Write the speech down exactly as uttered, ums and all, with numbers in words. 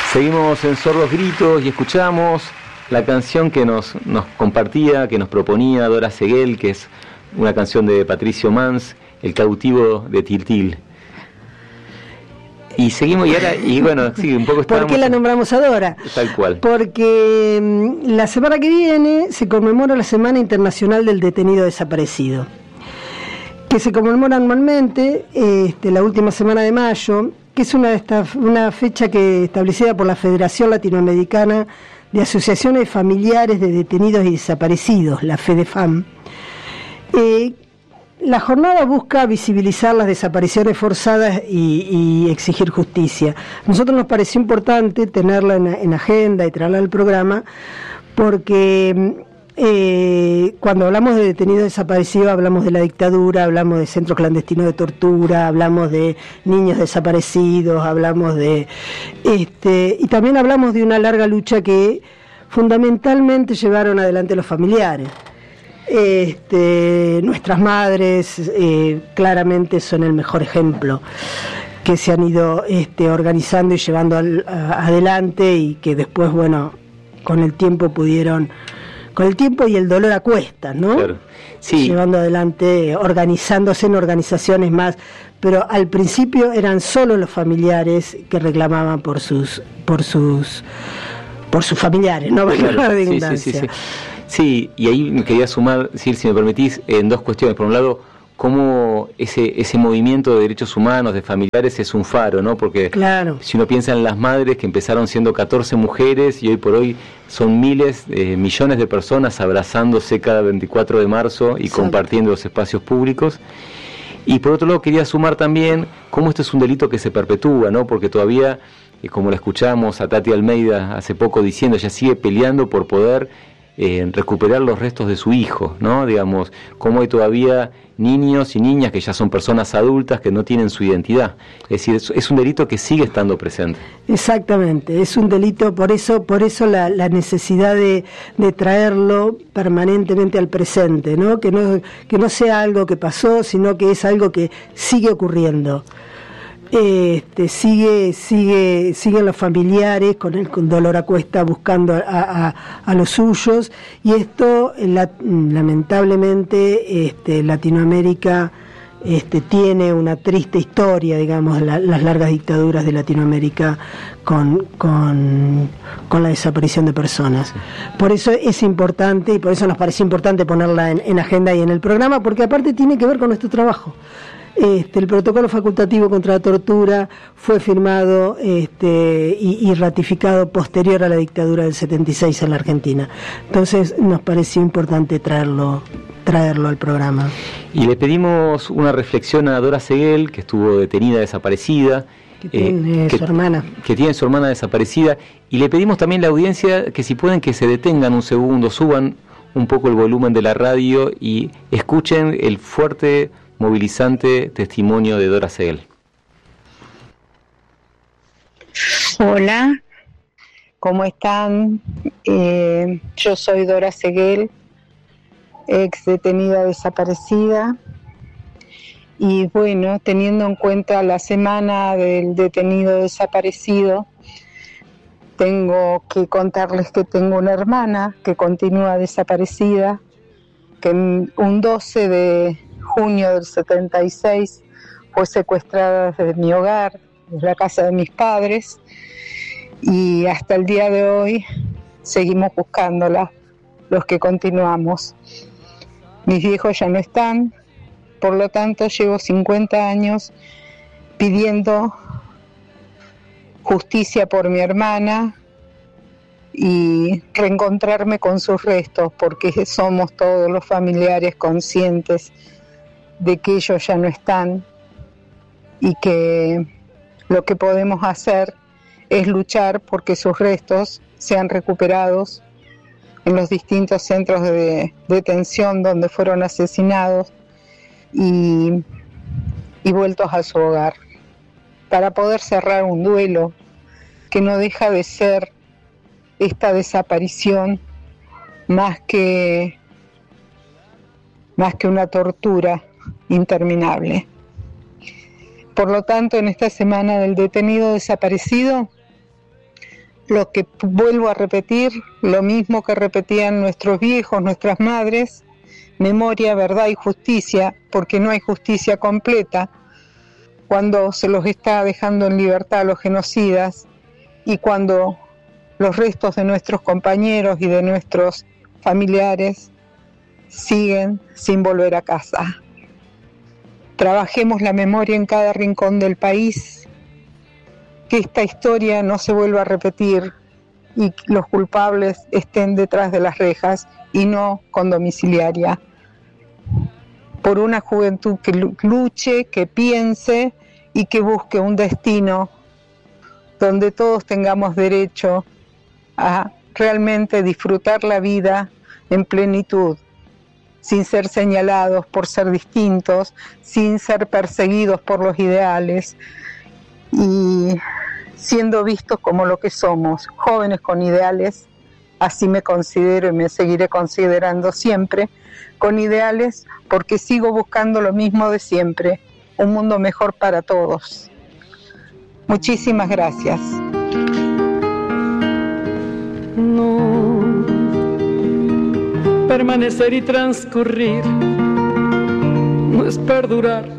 Seguimos en Sordos Gritos y escuchamos la canción que nos, nos compartía, que nos proponía Dora Seguel, que es una canción de Patricio Mans, El cautivo de Tiltil. Y seguimos, y ahora, y bueno, sí, un poco estábamos... ¿Por qué la nombramos a Dora? Tal cual. Porque la semana que viene se conmemora la Semana Internacional del Detenido Desaparecido, que se conmemora anualmente, este, la última semana de mayo, que es una, esta, una fecha que establecida por la Federación Latinoamericana de Asociaciones Familiares de Detenidos y Desaparecidos, la FEDEFAM. Eh, la jornada busca visibilizar las desapariciones forzadas y, y exigir justicia. A nosotros nos pareció importante tenerla en, en agenda y traerla al programa, porque eh, cuando hablamos de detenidos desaparecidos hablamos de la dictadura, hablamos de centros clandestinos de tortura, hablamos de niños desaparecidos, hablamos de este y también hablamos de una larga lucha que fundamentalmente llevaron adelante los familiares. Este, nuestras madres eh, claramente son el mejor ejemplo, que se han ido este, organizando y llevando al, a, adelante, y que después, bueno, con el tiempo pudieron, con el tiempo y el dolor a cuestas, ¿no? Claro. Sí. Llevando adelante, organizándose en organizaciones más, pero al principio eran solo los familiares que reclamaban por sus, por sus, por sus familiares, ¿no? Claro. La Sí, redundancia. sí, sí, sí. Sí, y ahí me quería sumar, si me permitís, en dos cuestiones. Por un lado, cómo ese ese movimiento de derechos humanos, de familiares, es un faro, ¿no? Porque claro, si uno piensa en las madres que empezaron siendo catorce mujeres y hoy por hoy son miles, eh, millones de personas abrazándose cada veinticuatro de marzo y exacto, compartiendo los espacios públicos. Y por otro lado, quería sumar también cómo esto es un delito que se perpetúa, ¿no? Porque todavía, eh, como la escuchamos a Tati Almeida hace poco diciendo, ella sigue peleando por poder Eh, recuperar los restos de su hijo, ¿no? Digamos, cómo hay todavía niños y niñas que ya son personas adultas que no tienen su identidad. Es decir, es, es un delito que sigue estando presente. Exactamente, es un delito, por eso, por eso la, la necesidad de, de traerlo permanentemente al presente, ¿no? Que no, que no sea algo que pasó, sino que es algo que sigue ocurriendo. Este, sigue, sigue, siguen los familiares con el con dolor a cuesta buscando a, a, a los suyos, y esto la, lamentablemente este, Latinoamérica este, tiene una triste historia, digamos, la, las largas dictaduras de Latinoamérica con, con, con la desaparición de personas. Por eso es importante, y por eso nos pareció importante ponerla en, en agenda y en el programa, porque aparte tiene que ver con nuestro trabajo. Este, el protocolo facultativo contra la tortura fue firmado este, y, y ratificado posterior a la dictadura del setenta y seis en la Argentina. Entonces nos pareció importante traerlo, traerlo al programa. Y le pedimos una reflexión a Dora Seguel, que estuvo detenida, desaparecida. Que tiene eh, que, su hermana. Que tiene su hermana desaparecida. Y le pedimos también a la audiencia que si pueden que se detengan un segundo, suban un poco el volumen de la radio y escuchen el fuerte, movilizante testimonio de Dora Seguel. Hola, ¿cómo están? Eh, yo soy Dora Seguel, ex detenida desaparecida, y bueno, teniendo en cuenta la semana del detenido desaparecido, tengo que contarles que tengo una hermana que continúa desaparecida, que un doce de junio del setenta y seis fue secuestrada desde mi hogar, desde la casa de mis padres, y hasta el día de hoy seguimos buscándola, los que continuamos. Mis viejos ya no están, por lo tanto llevo cincuenta años pidiendo justicia por mi hermana y reencontrarme con sus restos, porque somos todos los familiares conscientes de que ellos ya no están y que lo que podemos hacer es luchar porque sus restos sean recuperados en los distintos centros de detención donde fueron asesinados y, y vueltos a su hogar, para poder cerrar un duelo que no deja de ser esta desaparición más que, más que una tortura interminable. Por lo tanto, en esta semana del detenido desaparecido, lo que vuelvo a repetir, lo mismo que repetían nuestros viejos, nuestras madres: memoria, verdad y justicia, porque no hay justicia completa cuando se los está dejando en libertad a los genocidas y cuando los restos de nuestros compañeros y de nuestros familiares siguen sin volver a casa. Trabajemos la memoria en cada rincón del país, que esta historia no se vuelva a repetir y los culpables estén detrás de las rejas y no con domiciliaria. Por una juventud que luche, que piense y que busque un destino donde todos tengamos derecho a realmente disfrutar la vida en plenitud, sin ser señalados por ser distintos, sin ser perseguidos por los ideales y siendo vistos como lo que somos, jóvenes con ideales. Así me considero y me seguiré considerando siempre, con ideales, porque sigo buscando lo mismo de siempre, un mundo mejor para todos. Muchísimas gracias. No, permanecer y transcurrir no es perdurar